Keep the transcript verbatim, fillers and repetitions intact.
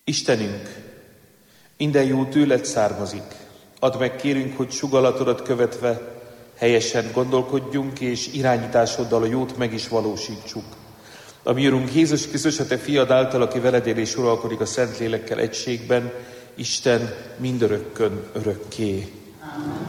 Istenünk, minden jó tőled származik. Add meg, kérünk, hogy sugallatodat követve helyesen gondolkodjunk, és irányításoddal a jót meg is valósítsuk. A mi Urunk Jézus Krisztus, a Te fiad által, aki veled él és uralkodik a Szentlélekkel egységben, Isten mindörökkön örökké. Amen.